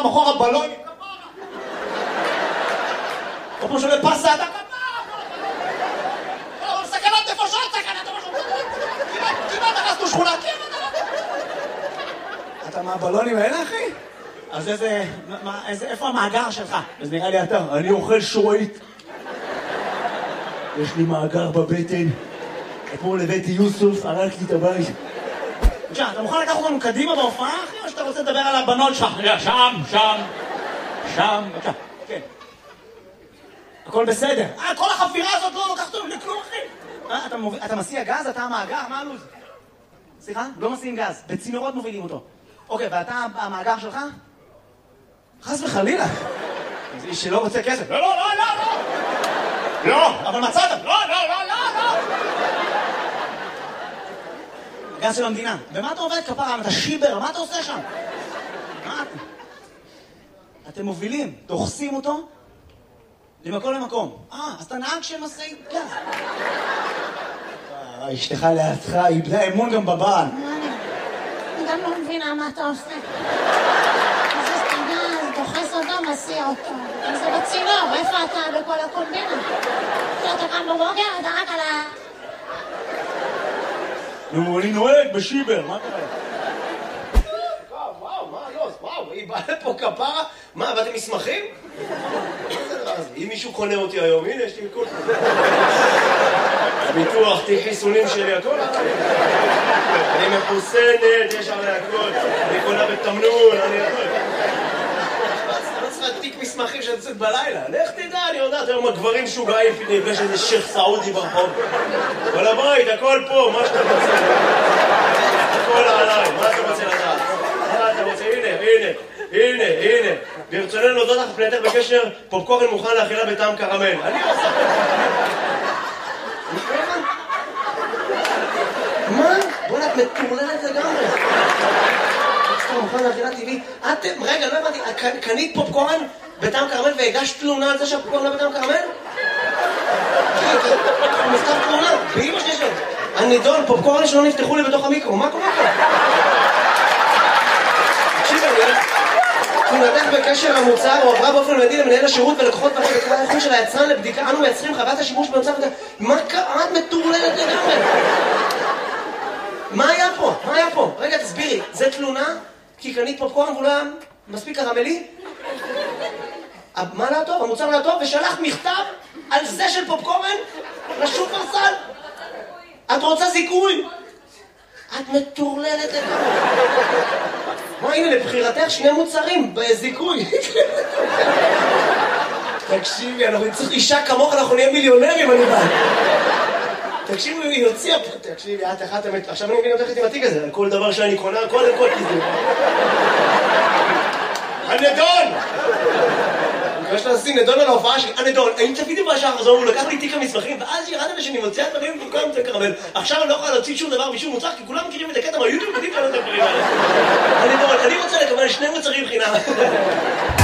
פעם אחורה בלון, כל פעם שעולה פסה, אתה סכנת נפשות, סכנת נפשות, כמעט הרסנו שכונה, אתה מהבלונים האלה, אחי? אז איפה המאגר שלך? אז נראה לי אתה, אני אוכל שורית. יש לי מאגר בבטן. אתמול הבאתי יוסוף, הרק לי את הבית. בבקשה, אתה מוכן לקחת אותנו קדימה בהופעה, אחי? או שאתה רוצה לדבר על הבנות שלך? שם, בבקשה, כן. הכל בסדר. כל החפירה הזאת לא לוקחת אותנו לכלום, אחי. אתה מסיע גז? אתה המאגר? מה הלו"ז? סליחה? לא מסיעים גז. בצינורות מובילים אותו. אוקיי, ואתה המאגר שלך? חס וחלילה. זה איש שלא רוצה כסף. לא, אבל מצאת. לא. גז של המדינה. במה אתה עובד כפרה? אתה שיבר, מה אתה עושה שם? אתם מובילים, דוחסים אותו למקום למקום. אז אתה נהג של משאית גז. אשתך לידך, איבדה אמון גם בבעל. אני גם לא מבינה מה אתה עושה. זה גז, דוחס אותו, מסיע אותו. זה בצינור, איפה אתה בכל הקומבינה? אתה קם בבוקר, אתה רק על ה... נו, אני נוהג בשיבר, מה קרה? וואו, היא באה לפה כפרה? מה, באתם מסמכים? אם מישהו קונה אותי היום, הנה, יש לי הכל. הביטוח, תהי חיסונים שלי, הכל. אני מחוסנת, יש עלי הכל. אני קונה בתמנון, אני הכל. לא צריכה תיק מסמכים שאני יוצאת בלילה. לך תדע, אני יודעת, היום הגברים שוגעים, נפגש איזה שייך סעודי ברחוב. כל הבית, הכל פה, מה שאתה רוצה. הכל עליי, מה אתה רוצה לדעת? מה אתה רוצה? הנה. ברצוננו להודות לך פנייתך בקשר, פופקורן מוכן לאכילה בטעם קרמל. אני עושה... מה? בוא נת מטורללת לגמרי. פופקורן מוכן לאכילה טבעי. רגע, לא הבנתי, קנית פופקורן בטעם קרמל והגשת תלונה על זה שהפופקורן לא בטעם קרמל? מכתב תלונה, באמא שלי שלו. הנידון, פופקורן שלא נפתחו לי בתוך המיקרו, מה קורה פה? תקשיב, תלונתך בקשר המוצר הועברה באופן מיידי למנהל השירות ולקוחות והאיכות של היצרן לבדיקה. אנו מייצרים חוות השימוש במצב... מה קרה? את מטורללת לגמרי. מה היה פה? רגע, תסבירי. זה תלונה? כי קנית פופקורן והוא לא היה מספיק קרמלי? מה לא טוב? המוצר לא טוב? ושלח מכתב על זה של פופקורן לשופרסל? את רוצה זיכוי? את מטורללת לגמרי. מה, הנה, לבחירתך 2 מוצרים בזיכוי. תקשיבי, אנחנו נצטרך אישה כמוך, אנחנו נהיה מיליונרים, אני בא. תקשיבי, היא הוציאה פה. תקשיבי, את אחת אמת. עכשיו אני מבין אותך עם התיק הזה, על כל דבר שאני קונה, קודם כל כזה. הנדון! אני מקווה שאתה נשים נדון על ההופעה שלי. הנדון, האם צפיתי בשעה החזור, הוא לקח לי תיק המסמכים, ואז ירד לי שאני מוצא דברים במקום את הקרמל. עכשיו אני לא יכולה להוציא שום דבר משום מוצר, כי כולם מכירים את הקטע מהיוטיוב, יודעים כאלה את הדברים האלה. הנדון, אני רוצה לקבל 2 מוצרים חינם.